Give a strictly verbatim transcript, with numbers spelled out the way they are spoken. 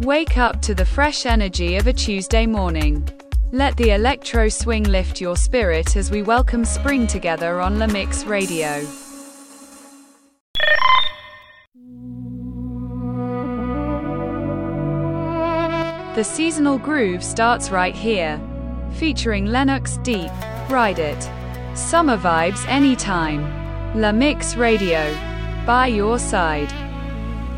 Wake up to the fresh energy of a Tuesday morning. Let the electro swing lift your spirit as we welcome spring together on La Mix Radio. The seasonal groove starts right here. Featuring Lennox Deep, Ride It. Summer vibes anytime. La Mix Radio. By your side.